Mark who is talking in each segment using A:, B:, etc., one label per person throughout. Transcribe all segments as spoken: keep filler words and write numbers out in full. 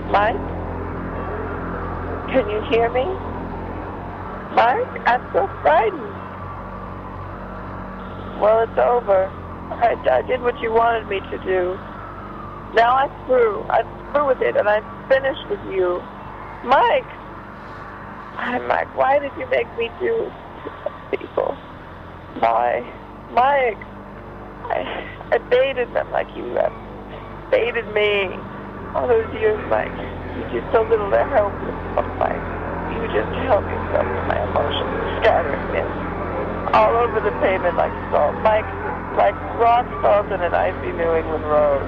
A: Mike? Can you hear me? Mike, I'm so frightened. Well, it's over. I, I did what you wanted me to do. Now I'm through. I'm through with it, and I'm finished with you. Mike! Hi, Mike, why did you make me do people? Why? Mike! I, I baited them like you have baited me. All those years, Mike. You did so little to help yourself, Mike. You just help yourself with my emotions, scattering this all over the pavement like salt. Mike, like rock salt in an icy New England road.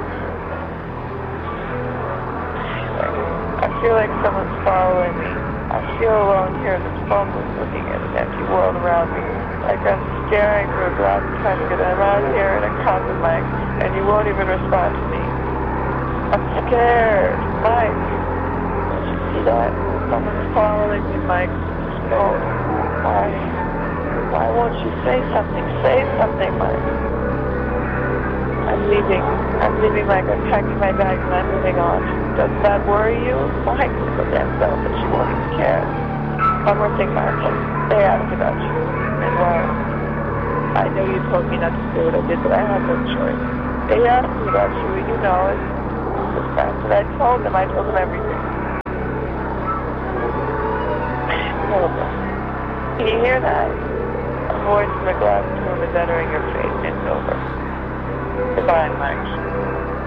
A: I feel like someone's following me. I feel alone here in this phone booth looking at an empty world around me. Like I'm staring through a glass casket and I'm out here in a coffin, Mike, and you won't even respond to me. I'm scared, Mike. Don't you see that? Someone's following me, Mike. Oh, why? Why won't you say something? Say something, Mike. I'm leaving. I'm leaving, Mike. I'm packing my bags and I'm moving on. Doesn't that worry you? Mike, so damn selfish. You won't even care. One more thing, Mike. They asked about you. And well, I know you told me not to do what I did, but I had no choice. They asked me about you, and you know it. And I told them, I told them everything. Over. Can you hear that? A voice in the glass room is entering your face. It's over. Goodbye, Mike.